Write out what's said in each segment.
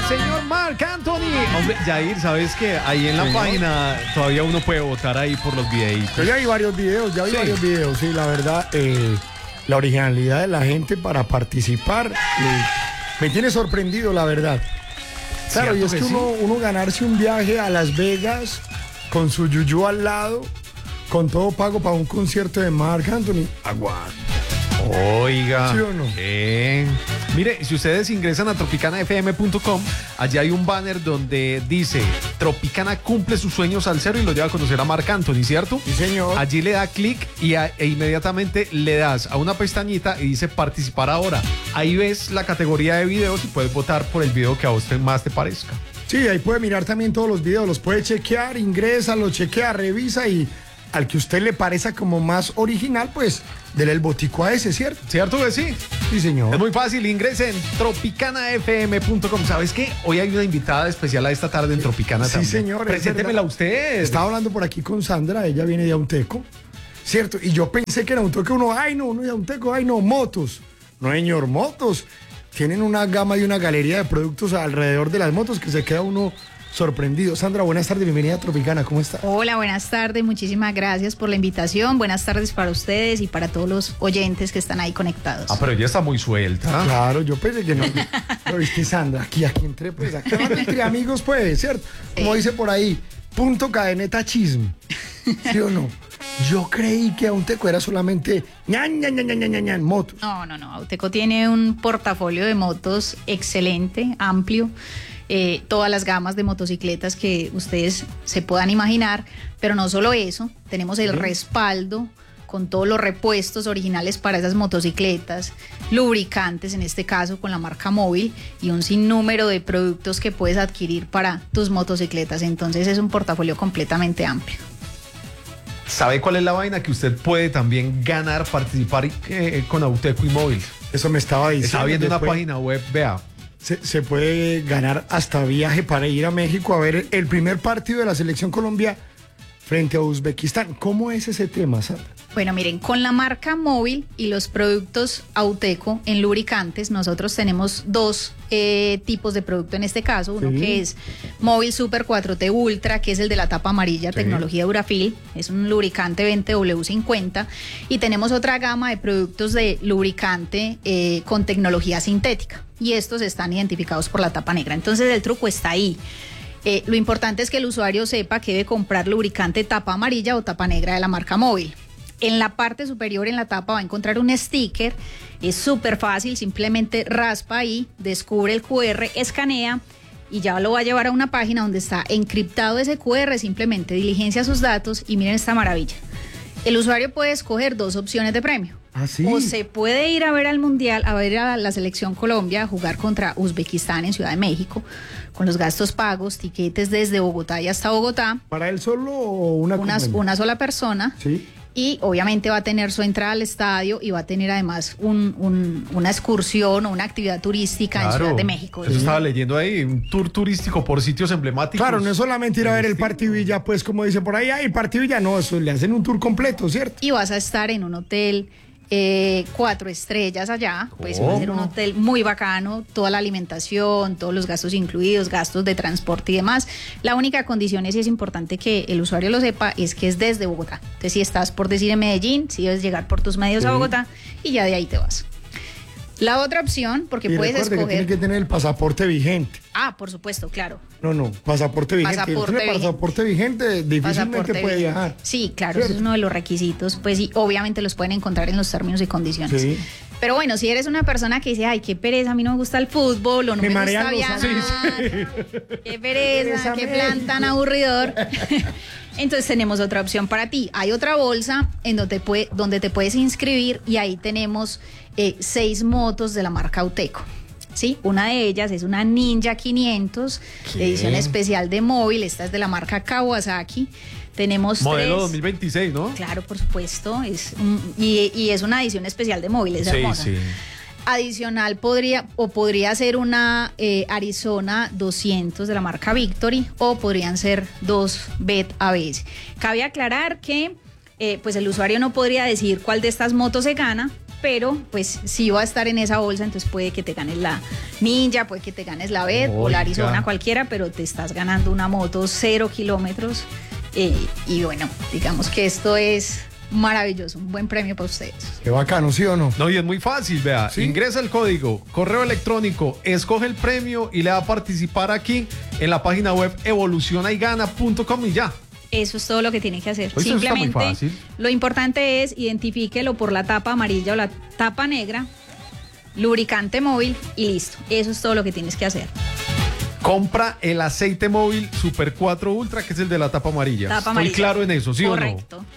señor Marc Anthony. Hombre, Jair, ¿sabes qué? Ahí en la página todavía uno puede votar ahí por los videitos. Yo ya vi varios videos, sí, la verdad, la originalidad de la gente para participar me tiene sorprendido, la verdad. Claro, y es que uno ganarse un viaje a Las Vegas con su yuyú al lado, con todo pago para un concierto de Marc Anthony, aguanta. Oiga. ¿Sí o no? Mire, si ustedes ingresan a tropicanafm.com, allá hay un banner donde dice Tropicana cumple sus sueños al cero y lo lleva a conocer a Marc Anthony, ¿cierto? Sí, señor. Allí le da clic e inmediatamente le das a una pestañita y dice participar ahora. Ahí ves la categoría de videos y puedes votar por el video que a usted más te parezca. Sí, ahí puede mirar también todos los videos, los puede chequear, ingresa, los chequea, revisa y al que usted le parezca como más original, pues dele el botico a ese, ¿cierto? ¿Cierto que sí? Sí, señor. Es muy fácil, ingresen tropicanafm.com. ¿Sabes qué? Hoy hay una invitada especial a esta tarde en Tropicana también. Sí, señor. Preséntemela usted. Estaba hablando por aquí con Sandra, ella viene de Aunteco, ¿cierto? Y yo pensé que era Aunteco, uno de Aunteco, motos. No, señor, motos. Tienen una gama y una galería de productos alrededor de las motos que se queda uno sorprendido. Sandra, buenas tardes, bienvenida a Tropicana, ¿cómo está? Hola, buenas tardes, muchísimas gracias por la invitación. Buenas tardes para ustedes y para todos los oyentes que están ahí conectados. Ah, pero ella está muy suelta. Claro, yo pensé que no. Lo viste, Sandra, aquí entré, pues, aquí entre amigos, pues, ¿cierto? Como dice por ahí, punto cadeneta chisme, ¿sí o no? Yo creí que Aunteco era solamente motos. No, Auteco tiene un portafolio de motos excelente, amplio. Todas las gamas de motocicletas que ustedes se puedan imaginar, pero no solo eso, tenemos el respaldo con todos los repuestos originales para esas motocicletas, lubricantes en este caso con la marca Móvil y un sinnúmero de productos que puedes adquirir para tus motocicletas, entonces es un portafolio completamente amplio. ¿Sabe cuál es la vaina? Que usted puede también ganar, participar con Auteco y Móvil. Eso me estaba diciendo. Estaba viendo una página web, vea. Se puede ganar hasta viaje para ir a México a ver el primer partido de la Selección Colombia frente a Uzbekistán. ¿Cómo es ese tema, Sandra? Bueno, miren, con la marca Móvil y los productos Auteco en lubricantes, nosotros tenemos dos tipos de producto en este caso. Uno que es Móvil Super 4T Ultra, que es el de la tapa amarilla, tecnología Durafil, es un lubricante 20W50. Y tenemos otra gama de productos de lubricante con tecnología sintética. Y estos están identificados por la tapa negra. Entonces el truco está ahí. Lo importante es que el usuario sepa que debe comprar lubricante tapa amarilla o tapa negra de la marca Móvil. En la parte superior, en la tapa, va a encontrar un sticker. Es súper fácil, simplemente raspa ahí, descubre el QR, escanea y ya lo va a llevar a una página donde está encriptado ese QR. Simplemente diligencia sus datos y miren esta maravilla. El usuario puede escoger dos opciones de premio. ¿Ah, sí? O se puede ir a ver al Mundial, a ver a la Selección Colombia, a jugar contra Uzbekistán en Ciudad de México, con los gastos pagos, tiquetes desde Bogotá y hasta Bogotá. ¿Para él solo o una sola persona? Sí. Y obviamente va a tener su entrada al estadio y va a tener además una excursión o una actividad turística en Ciudad de México. Eso estaba leyendo ahí, un tour turístico por sitios emblemáticos. Claro, no es solamente ir a ver el partido y ya, pues como dice por ahí, el partido y ya no, eso le hacen un tour completo, ¿cierto? Y vas a estar en un hotel 4 estrellas allá, pues va a ser un hotel muy bacano, toda la alimentación, todos los gastos incluidos, gastos de transporte y demás. La única condición es, y es importante que el usuario lo sepa, es que es desde Bogotá. Entonces, si estás por decir en Medellín, si debes llegar por tus medios a Bogotá y ya de ahí te vas. La otra opción, porque puedes escoger... que tiene que tener el pasaporte vigente. Ah, por supuesto, claro. No, pasaporte vigente. Pasaporte vigente difícilmente puede viajar. Sí, claro, ¿cierto? Eso es uno de los requisitos, pues y obviamente los pueden encontrar en los términos y condiciones. Sí. Pero bueno, si eres una persona que dice, ay, qué pereza, a mí no me gusta el fútbol o no me gusta viajar, qué pereza, qué plan tan aburridor, entonces tenemos otra opción para ti. Hay otra bolsa en donde te puedes inscribir y ahí tenemos 6 motos de la marca Auteco. Sí, una de ellas es una Ninja 500, edición especial de Móvil. Esta es de la marca Kawasaki. Tenemos modelo 3. 2026, ¿no? Claro, por supuesto. Y es una edición especial de Móvil, es hermosa. Sí. Adicional podría ser una Arizona 200 de la marca Victory o podrían ser 2 BET ABS. Cabe aclarar que pues el usuario no podría decidir cuál de estas motos se gana, pero pues sí va a estar en esa bolsa, entonces puede que te ganes la Ninja, puede que te ganes la Bet o la Arizona, cualquiera, pero te estás ganando una moto 0 kilómetros y bueno, digamos que esto es maravilloso, un buen premio para ustedes. Qué bacano, ¿sí o no? No, y es muy fácil, vea. ¿Sí? Ingresa el código, correo electrónico, escoge el premio y le va a participar aquí en la página web evolucionaygana.com y ya. Eso es todo lo que tiene que hacer. Pues simplemente lo importante es identifíquelo por la tapa amarilla o la tapa negra, lubricante móvil y listo. Eso es todo lo que tienes que hacer. Compra el aceite móvil Super 4 Ultra, que es el de la tapa amarilla. Estoy claro en eso, ¿sí Correcto. o no?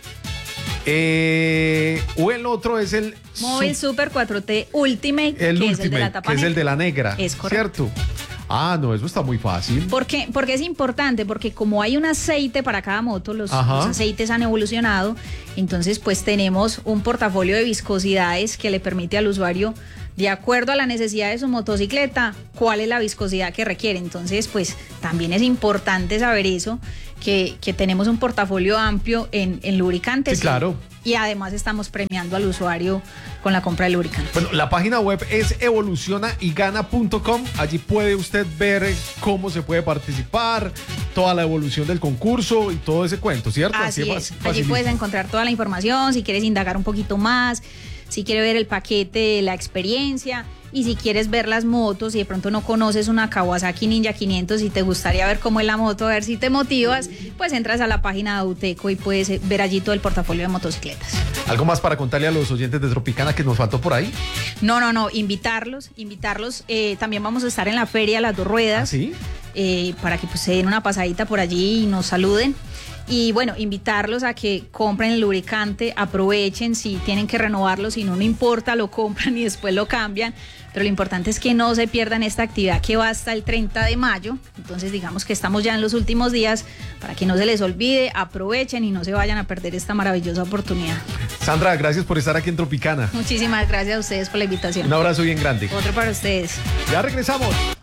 O el otro es el Móvil Super 4T Ultimate, que es el de la tapa negra. Es el de la negra. Es correcto. ¿Cierto? Ah, no, eso está muy fácil. ¿Por qué? Porque es importante, porque como hay un aceite para cada moto, los aceites han evolucionado, entonces pues tenemos un portafolio de viscosidades que le permite al usuario, de acuerdo a la necesidad de su motocicleta, cuál es la viscosidad que requiere. Entonces pues también es importante saber eso, que tenemos un portafolio amplio en lubricantes. Sí, claro. Y además estamos premiando al usuario con la compra de lubricante. Bueno, la página web es evolucionaygana.com. Allí puede usted ver cómo se puede participar, toda la evolución del concurso y todo ese cuento, ¿cierto? Así es. Allí puedes encontrar toda la información, si quieres indagar un poquito más, si quieres ver el paquete de la experiencia y si quieres ver las motos y de pronto no conoces una Kawasaki Ninja 500 y te gustaría ver cómo es la moto, a ver si te motivas, pues entras a la página de Auteco y puedes ver allí todo el portafolio de motocicletas. ¿Algo más para contarle a los oyentes de Tropicana que nos faltó por ahí? No, invitarlos. También vamos a estar en la feria Las Dos Ruedas. ¿Ah, sí? Para que pues se den una pasadita por allí y nos saluden. Y bueno, invitarlos a que compren el lubricante, aprovechen, si tienen que renovarlo, si no, no importa, lo compran y después lo cambian. Pero lo importante es que no se pierdan esta actividad que va hasta el 30 de mayo. Entonces digamos que estamos ya en los últimos días para que no se les olvide, aprovechen y no se vayan a perder esta maravillosa oportunidad. Sandra, gracias por estar aquí en Tropicana. Muchísimas gracias a ustedes por la invitación. Un abrazo bien grande. Otro para ustedes. Ya regresamos.